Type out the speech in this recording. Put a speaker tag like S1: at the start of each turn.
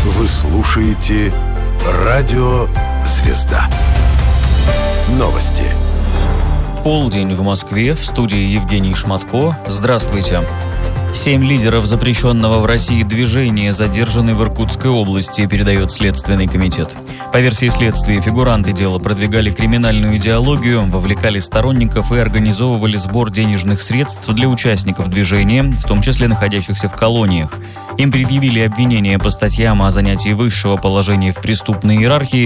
S1: Вы слушаете Радио Звезда. Новости.
S2: Полдень в Москве. В студии Евгений Шматко. Здравствуйте. 7 лидеров запрещенного в России движения задержаны в Иркутской области, передает Следственный комитет. По версии следствия, фигуранты дела продвигали криминальную идеологию, вовлекали сторонников и организовывали сбор денежных средств для участников движения, в том числе находящихся в колониях. Им предъявили обвинения по статьям о занятии высшего положения в преступной иерархии,